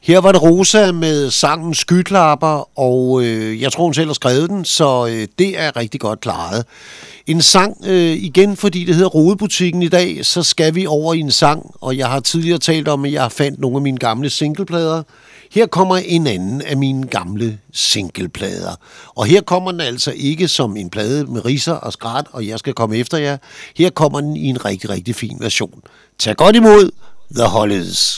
Her var det Rosa med sangen Skyklapper, og jeg tror, hun selv har skrevet den, så det er rigtig godt klaret. En sang, igen fordi det hedder Rodebutikken i dag, så skal vi over i en sang, og jeg har tidligere talt om, at jeg fandt nogle af mine gamle singleplader. Her kommer en anden af mine gamle singleplader. Og her kommer den altså ikke som en plade med ridser og skrat, og jeg skal komme efter jer. Her kommer den i en rigtig, rigtig fin version. Tag godt imod The Hollies.